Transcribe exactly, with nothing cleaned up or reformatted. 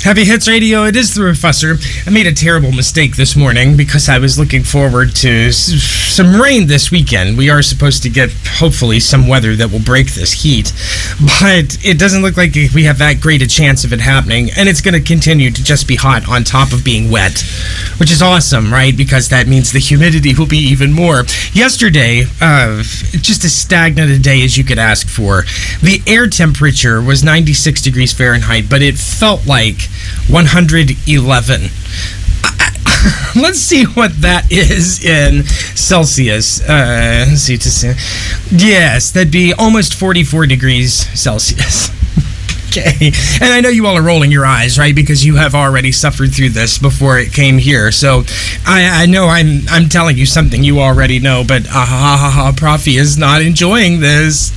Heavy Hits Radio, it is the Professor. I made a terrible mistake this morning because I was looking forward to s- some rain this weekend. We are supposed to get, hopefully, some weather that will break this heat, but it doesn't look like we have that great a chance of it happening, and it's going to continue to just be hot on top of being wet, which is awesome, right? Because that means the humidity will be even more. Yesterday, uh, just as stagnant a day as you could ask for. The air temperature was ninety-six degrees Fahrenheit, but it felt like one hundred eleven. I, let's see what that is in Celsius. Uh, let's see, to see. Yes, that'd be almost forty-four degrees Celsius. Okay, and I know you all are rolling your eyes, right? Because you have already suffered through this before it came here. So I, I know I'm I'm telling you something you already know, but ah ha ha ha, Profi is not enjoying this.